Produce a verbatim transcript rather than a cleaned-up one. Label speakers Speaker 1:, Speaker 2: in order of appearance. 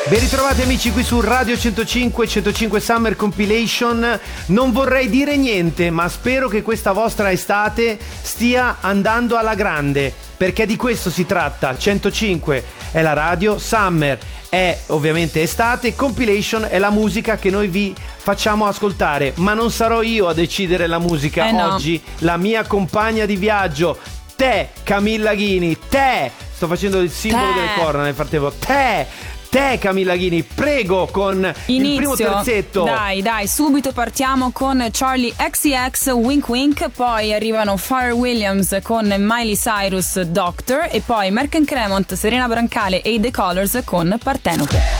Speaker 1: Ben ritrovati amici qui su Radio centocinque centocinque Summer Compilation. Non vorrei dire niente, ma spero che questa vostra estate stia andando alla grande, perché di questo si tratta. centocinque è la radio, Summer è ovviamente estate, Compilation è la musica che noi vi facciamo ascoltare. Ma non sarò io a decidere la musica
Speaker 2: eh no.
Speaker 1: oggi, la mia compagna di viaggio, te Camilla Ghini, te, sto facendo il simbolo
Speaker 2: te.
Speaker 1: delle corna nel frattempo, te Te Camilla Ghini, prego, con
Speaker 2: Inizio.
Speaker 1: il primo terzetto.
Speaker 2: Dai, dai, subito partiamo con Charlie X C X, Wink Wink. Poi arrivano Pharrell Williams con Miley Cyrus, Doctor. E poi Merck and Cremont, Serena Brancale e The Colors con Partenope.